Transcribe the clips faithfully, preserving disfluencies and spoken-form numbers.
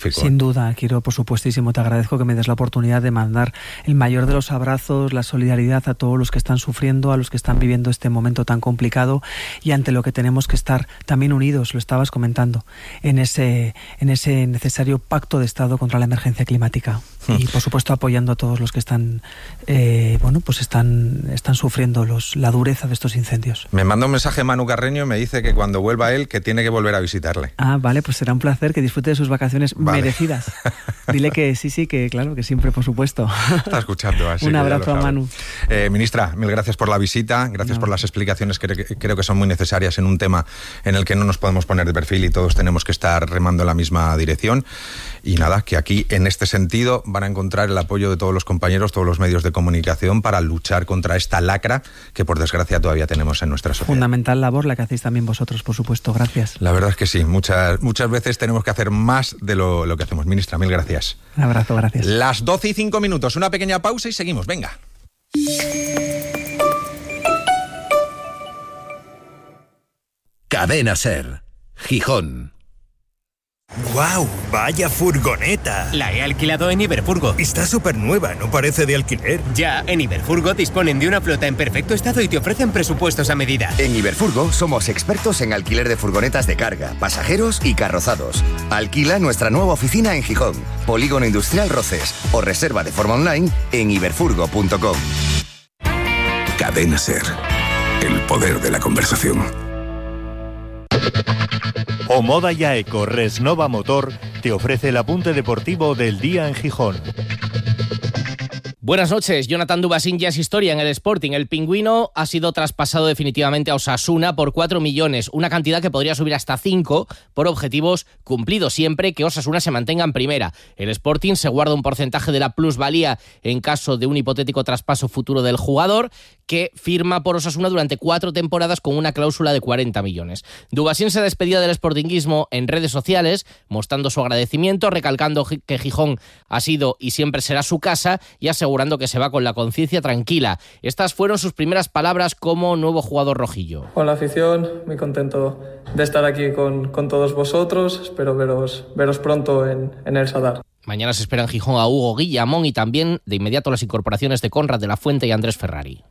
Sin duda, quiero, por supuestísimo, te agradezco que me des la oportunidad de mandar el mayor de los abrazos, la solidaridad a todos los que están sufriendo, a los que están viviendo este momento tan complicado y ante lo que tenemos que estar también unidos, lo estabas comentando, en ese, en ese necesario pacto de Estado contra la emergencia climática. Y, por supuesto, apoyando a todos los que están, eh, bueno, pues están, están sufriendo los, la dureza de estos incendios. Me manda un mensaje Manu Carreño y me dice que cuando vuelva él, que tiene que volver a visitarle. Ah, vale, pues será un placer, que disfrute de sus vacaciones vale. merecidas. Dile que sí, sí, que claro, que siempre, por supuesto. Está escuchando, así un abrazo a Manu. Eh, ministra, mil gracias por la visita, gracias no. por las explicaciones que creo que son muy necesarias en un tema en el que no nos podemos poner de perfil y todos tenemos que estar remando en la misma dirección. Y nada, que aquí, en este sentido, van a encontrar el apoyo de todos los compañeros, todos los medios de comunicación para luchar contra esta lacra que, por desgracia, todavía tenemos en nuestra sociedad. Fundamental labor la que hacéis también vosotros, por supuesto. Gracias. La verdad es que sí. Muchas, muchas veces tenemos que hacer más de lo, lo que hacemos. Ministra, mil gracias. Un abrazo, gracias. Las doce y cinco minutos. Una pequeña pausa y seguimos. Venga. Cadena SER, Gijón. ¡Guau! ¡Vaya furgoneta! La he alquilado en Iberfurgo. Está súper nueva, no parece de alquiler. Ya, en Iberfurgo disponen de una flota en perfecto estado y te ofrecen presupuestos a medida. En Iberfurgo somos expertos en alquiler de furgonetas de carga, pasajeros y carrozados. Alquila nuestra nueva oficina en Gijón, Polígono Industrial Roces, o reserva de forma online en iberfurgo punto com. Cadena SER, el poder de la conversación. Omoda Yaeco Resnova Motor te ofrece el apunte deportivo del día en Gijón. Buenas noches, Jonathan Dubasín ya es historia en el Sporting. El pingüino ha sido traspasado definitivamente a Osasuna por cuatro millones, una cantidad que podría subir hasta cinco por objetivos cumplidos siempre que Osasuna se mantenga en primera. El Sporting se guarda un porcentaje de la plusvalía en caso de un hipotético traspaso futuro del jugador, que firma por Osasuna durante cuatro temporadas con una cláusula de cuarenta millones. Dubasín se despedía del sportinguismo en redes sociales, mostrando su agradecimiento, recalcando que Gijón ha sido y siempre será su casa y asegurando que se va con la conciencia tranquila. Estas fueron sus primeras palabras como nuevo jugador rojillo. Hola afición, muy contento de estar aquí con, con todos vosotros. Espero veros, veros pronto en, en el Sadar. Mañana se espera en Gijón a Hugo Guillamón y también de inmediato las incorporaciones de Conrad de la Fuente y Andrés Ferrari.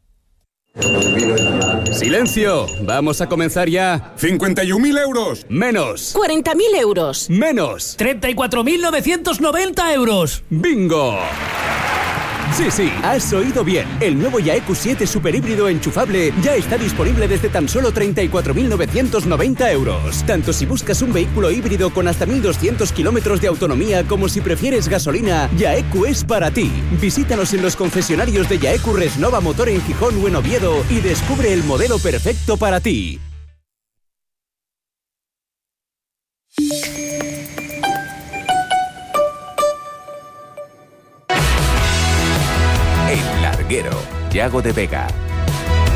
¡Silencio! Vamos a comenzar ya. cincuenta y un mil euros. Menos. cuarenta mil euros. Menos. treinta y cuatro mil novecientos noventa euros. ¡Bingo! Sí, sí, has oído bien. El nuevo Yaeku siete super híbrido enchufable ya está disponible desde tan solo treinta y cuatro mil novecientos noventa euros. Tanto si buscas un vehículo híbrido con hasta mil doscientos kilómetros de autonomía como si prefieres gasolina, Yaeku es para ti. Visítanos en los concesionarios de Yaeku Resnova Motor en Gijón o en Oviedo y descubre el modelo perfecto para ti. El Larguero, Yago de Vega.